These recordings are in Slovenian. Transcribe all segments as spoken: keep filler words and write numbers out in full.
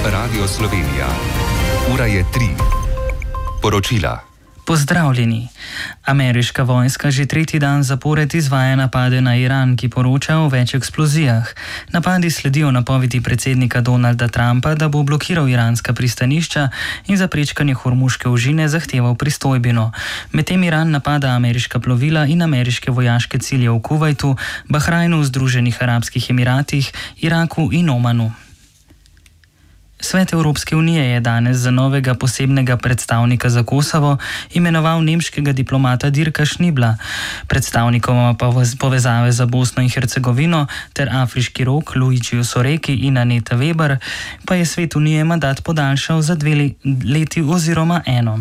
Radio Slovenija. Ura je tri. Poročila. Pozdravljeni. Ameriška vojska že tretji dan zapored izvaja napade na Iran, ki poroča o več eksplozijah. Napadi sledijo napovedi predsednika Donalda Trumpa, da bo blokiral iranska pristanišča in za prečkanje Hormuške ožine zahteval pristojbino. Medtem Iran napada ameriška plovila in ameriške vojaške cilje v Kuvajtu, Bahrajnu, Združenih arabskih emiratih, Iraku in Omanu. Svet Evropske unije je danes za novega posebnega predstavnika za Kosovo imenoval nemškega diplomata Dirka Schnibla, predstavnikoma povezave za Bosno in Hercegovino ter Afriški rog Luigiju Soreki in Aneta Weber, pa je Svet unije mandat podaljšal za dve leti oziroma eno.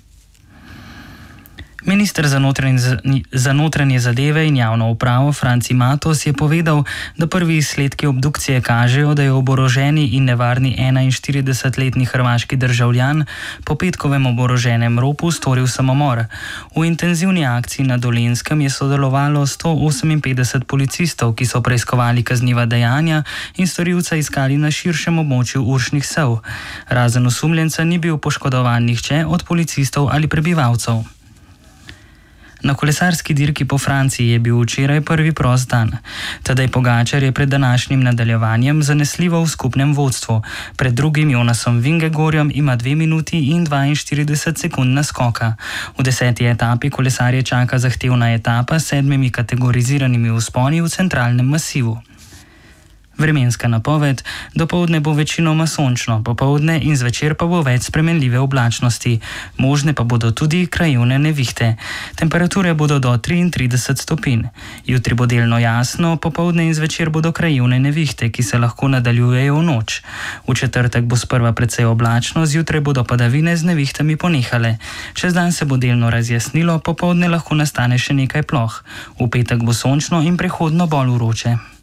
Minister za notranje, za notranje zadeve in javno upravo Franci Matos je povedal, da prvi izsledki obdukcije kažejo, da je oboroženi in nevarni enainštiridesetletni hrvaški državljan po petkovem oboroženem ropu storil samomor. V intenzivni akciji na Dolenjskem je sodelovalo sto oseminpetdeset policistov, ki so preiskovali kazniva dejanja in storilca iskali na širšem območju Uršnih Sev. Razen osumljenca ni bil poškodovan nihče od policistov ali prebivalcev. Na kolesarski dirki po Franciji je bil včeraj prvi prost dan. Tadej Pogačar je pred današnjim nadaljevanjem zanesljivo v skupnem vodstvu. Pred drugim Jonasom Vingegorjem ima dve minuti in dvainštirideset sekund naskoka. V deseti etapi kolesarje čaka zahtevna etapa s sedmimi kategoriziranimi vzponi v centralnem masivu. Vremenska napoved: dopoldne bo večinoma sončno, popoldne in zvečer pa bo več spremenljive oblačnosti. Možne pa bodo tudi krajevne nevihte. Temperature bodo do triintrideset stopinj. Jutri bo delno jasno, popoldne in zvečer bodo krajevne nevihte, ki se lahko nadaljujejo v noč. V četrtek bo sprva precej oblačno, zjutraj bodo padavine z nevihtami ponehale. Čez dan se bo delno razjasnilo, popoldne lahko nastane še nekaj ploh. V petek bo sončno in prehodno bolj vroče.